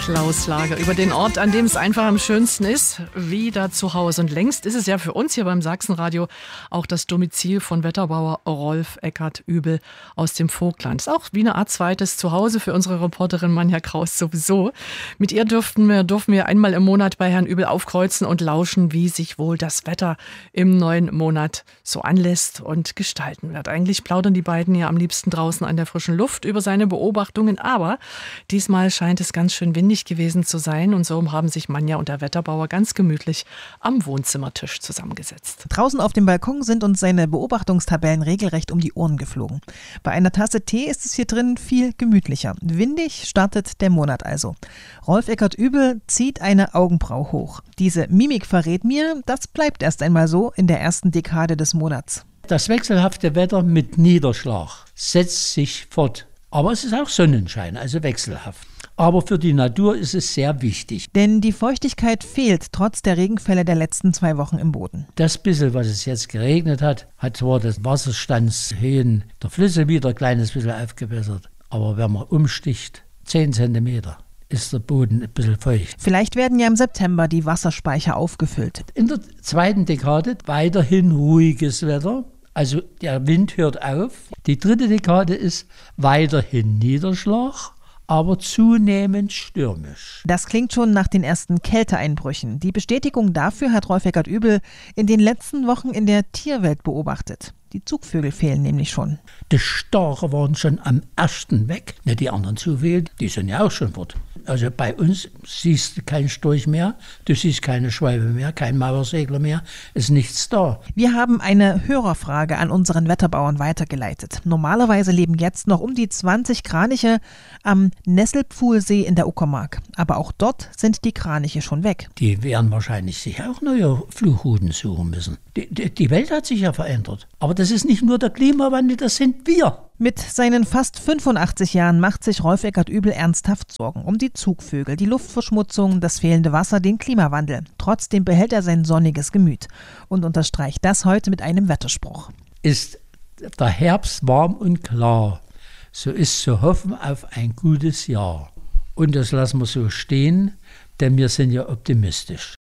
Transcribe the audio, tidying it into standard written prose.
Klaus Lager über den Ort, an dem es einfach am schönsten ist, wieder zu Hause. Und längst ist es ja für uns hier beim Sachsenradio auch das Domizil von Wetterbauer Rolf Eckert Übel aus dem Vogtland. Ist auch wie eine Art zweites Zuhause für unsere Reporterin Manja Kraus sowieso. Mit ihr durften wir einmal im Monat bei Herrn Übel aufkreuzen und lauschen, wie sich wohl das Wetter im neuen Monat so anlässt und gestalten wird. Eigentlich plaudern die beiden ja am liebsten draußen an der frischen Luft über seine Beobachtungen, aber diesmal scheint es ganz schön windig gewesen zu sein und so haben sich Manja und der Wetterbauer ganz gemütlich am Wohnzimmertisch zusammengesetzt. Draußen auf dem Balkon sind uns seine Beobachtungstabellen regelrecht um die Ohren geflogen. Bei einer Tasse Tee ist es hier drin viel gemütlicher. Windig startet der Monat also. Rolf Eckert Übel zieht eine Augenbraue hoch. Diese Mimik verrät mir, das bleibt erst einmal so in der ersten Dekade des Monats. Das wechselhafte Wetter mit Niederschlag setzt sich fort. Aber es ist auch Sonnenschein, also wechselhaft. Aber für die Natur ist es sehr wichtig. Denn die Feuchtigkeit fehlt trotz der Regenfälle der letzten 2 Wochen im Boden. Das bisschen, was es jetzt geregnet hat, hat zwar das Wasserstandshöhen der Flüsse wieder ein kleines bisschen aufgebessert. Aber wenn man umsticht, 10 Zentimeter, ist der Boden ein bisschen feucht. Vielleicht werden ja im September die Wasserspeicher aufgefüllt. In der zweiten Dekade weiterhin ruhiges Wetter. Also der Wind hört auf. Die dritte Dekade ist weiterhin Niederschlag, aber zunehmend stürmisch. Das klingt schon nach den ersten Kälteeinbrüchen. Die Bestätigung dafür hat Rolf Eckert Übel in den letzten Wochen in der Tierwelt beobachtet. Die Zugvögel fehlen nämlich schon. Die Stare waren schon am ersten weg. Ne, die anderen Zugvögel, die sind ja auch schon fort. Also bei uns siehst du keinen Storch mehr, du siehst keine Schwalbe mehr, kein Mauersegler mehr, ist nichts da. Wir haben eine Hörerfrage an unseren Wetterbauern weitergeleitet. Normalerweise leben jetzt noch um die 20 Kraniche am Nesselpfuhlsee in der Uckermark. Aber auch dort sind die Kraniche schon weg. Die werden wahrscheinlich sich auch neue Flughuten suchen müssen. Die Welt hat sich ja verändert. Aber das ist nicht nur der Klimawandel, das sind wir. Mit seinen fast 85 Jahren macht sich Rolf Eckert Übel ernsthaft Sorgen um die Zugvögel, die Luftverschmutzung, das fehlende Wasser, den Klimawandel. Trotzdem behält er sein sonniges Gemüt und unterstreicht das heute mit einem Wetterspruch. Ist der Herbst warm und klar, so ist zu hoffen auf ein gutes Jahr. Und das lassen wir so stehen, denn wir sind ja optimistisch.